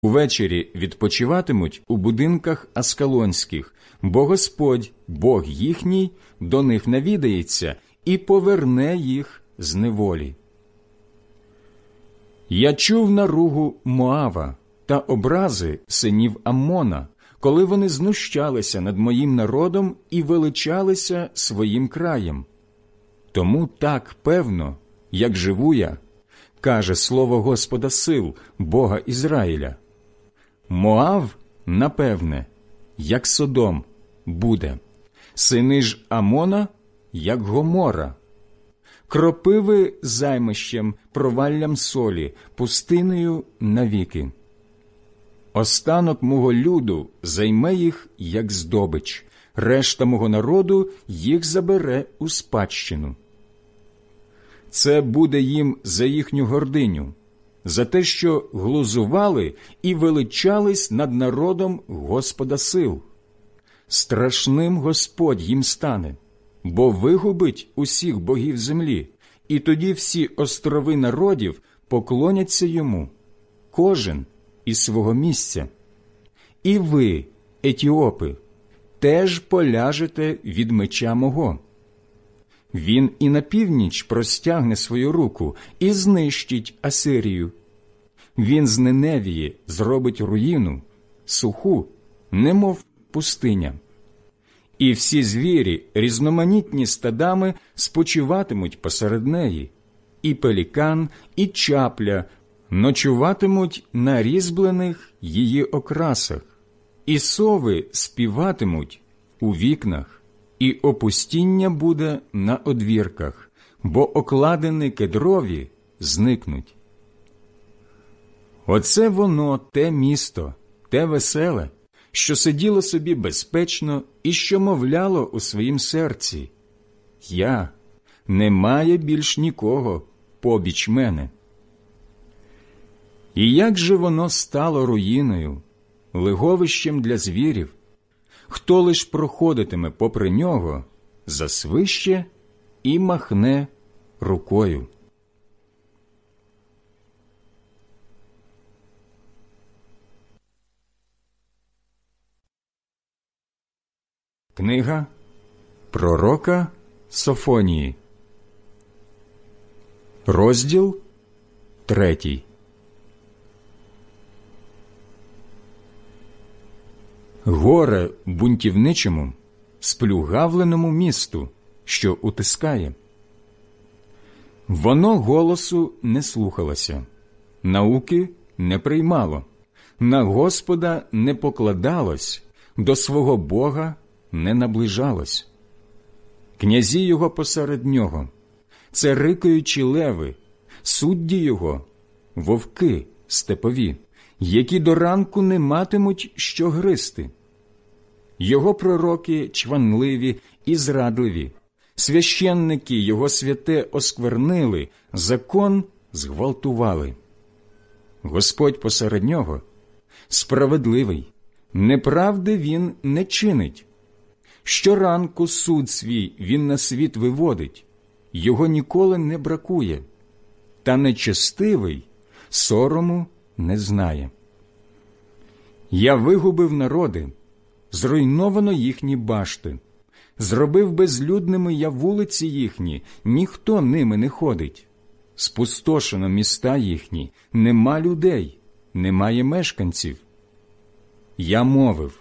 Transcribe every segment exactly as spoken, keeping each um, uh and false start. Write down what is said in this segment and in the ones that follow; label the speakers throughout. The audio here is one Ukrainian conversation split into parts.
Speaker 1: Увечері відпочиватимуть у будинках аскалонських, бо Господь, Бог їхній, до них навідається і поверне їх з неволі. Я чув наругу Моава та образи синів Аммона, коли вони знущалися над моїм народом і величалися своїм краєм. Тому так певно, як живу я, каже слово Господа сил, Бога Ізраїля, Моав, напевне, як Содом, буде, сини ж Амона, як Гомора, кропиви займищем, проваллям солі, пустинею навіки. Останок мого люду займе їх, як здобич, решта мого народу їх забере у спадщину. Це буде їм за їхню гординю, за те, що глузували і величались над народом Господа сил. Страшним Господь їм стане, бо вигубить усіх богів землі, і тоді всі острови народів поклоняться йому, кожен із свого місця. І ви, етіопи, теж поляжете від меча мого. Він і на північ простягне свою руку і знищить Асирію. Він з Ниневії зробить руїну, суху, немов пустиня. І всі звірі, різноманітні стадами, спочиватимуть посеред неї. І пелікан, і чапля ночуватимуть на різьблених її окрасах. І сови співатимуть у вікнах. І опустіння буде на одвірках, бо окладини кедрові зникнуть. Оце воно те місто, те веселе, що сиділо собі безпечно і що мовляло у своїм серці: «Я, немає більш нікого побіч мене». І як же воно стало руїною, лиговищем для звірів? Хто лиш проходитиме попри нього, засвище і махне рукою. Книга пророка Софонії, розділ третій. Горе бунтівничому, сплюгавленому місту, що утискає. Воно голосу не слухалося, науки не приймало, на Господа не покладалось, до свого Бога не наближалось. Князі його посеред нього, це рикаючі леви, судді його, вовки степові, які до ранку не матимуть що гризти. Його пророки чванливі і зрадливі, священники його святе осквернили, закон зґвалтували. Господь посеред нього справедливий, неправди він не чинить. Щоранку суд свій він на світ виводить, його ніколи не бракує, та нечестивий сорому не знає. Я вигубив народи, зруйновано їхні башти, зробив безлюдними я вулиці їхні, ніхто ними не ходить. Спустошено міста їхні, нема людей, немає мешканців. Я мовив: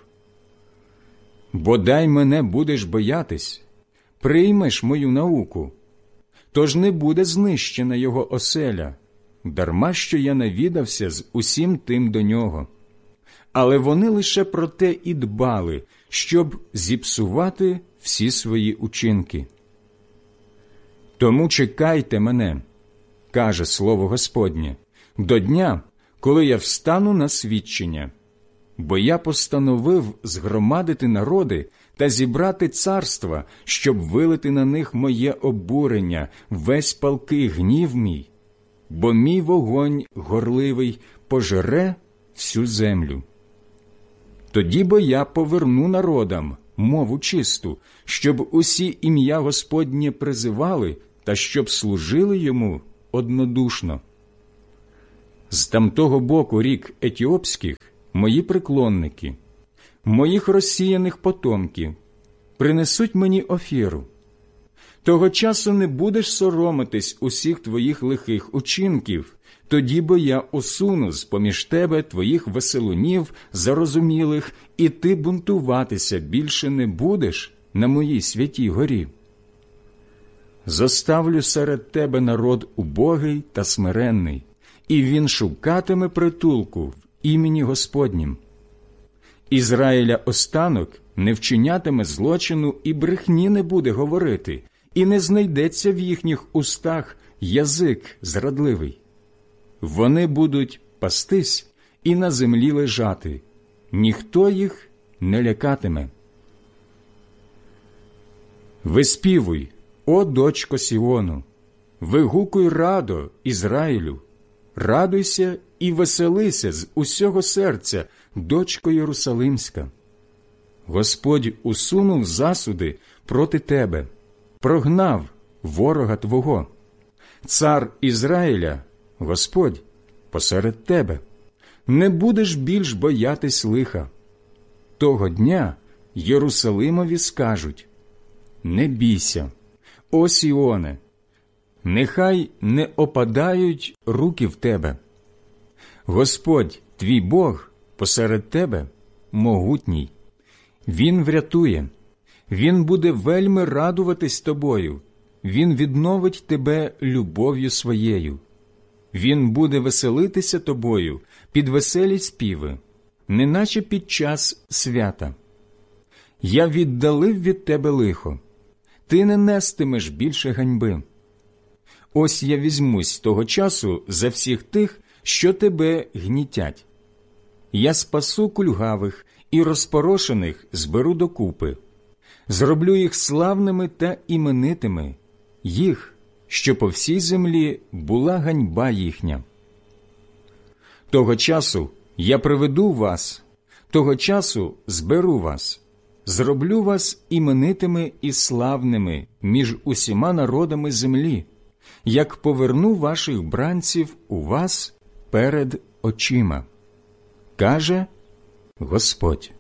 Speaker 1: бодай мене будеш боятись, приймеш мою науку, тож не буде знищена його оселя, дарма що я навідався з усім тим до нього. Але вони лише про те і дбали, щоб зіпсувати всі свої учинки. Тому чекайте мене, каже слово Господнє, до дня, коли я встану на свідчення. Бо я постановив згромадити народи та зібрати царства, щоб вилити на них моє обурення, весь палкий гнів мій, бо мій вогонь горливий пожере всю землю. Тоді бо я поверну народам мову чисту, щоб усі ім'я Господнє призивали та щоб служили йому однодушно. З тамтого боку рік етіопських мої приклонники, моїх розсіяних потомків, принесуть мені офіру. Того часу не будеш соромитись усіх твоїх лихих учинків, тоді бо я усуну з-поміж тебе твоїх веселунів зарозумілих, і ти бунтуватися більше не будеш на моїй святій горі. Зоставлю серед тебе народ убогий та смиренний, і він шукатиме притулку в імені Господнім. Ізраїля останок не вчинятиме злочину і брехні не буде говорити, і не знайдеться в їхніх устах язик зрадливий. Вони будуть пастись і на землі лежати, ніхто їх не лякатиме. Виспівуй, о дочко Сіону, вигукуй радо, Ізраїлю, радуйся і веселися з усього серця, дочко Єрусалимська. Господь усунув засуди проти тебе, прогнав ворога твого. Цар Ізраїля, Господь, посеред тебе. Не будеш більш боятись лиха. Того дня Єрусалимові скажуть: не бійся, о Сіоне, нехай не опадають руки в тебе. Господь, твій Бог, посеред тебе могутній. Він врятує, Він буде вельми радуватись тобою, Він відновить тебе любов'ю своєю. Він буде веселитися тобою під веселі співи, неначе під час свята. Я віддалив від тебе лихо, ти не нестимеш більше ганьби. Ось я візьмусь того часу за всіх тих, що тебе гнітять. Я спасу кульгавих і розпорошених зберу докупи, зроблю їх славними та іменитими, їх, що по всій землі була ганьба їхня. Того часу я приведу вас, того часу зберу вас, зроблю вас іменитими і славними між усіма народами землі, як поверну ваших бранців у вас перед очима, каже Господь.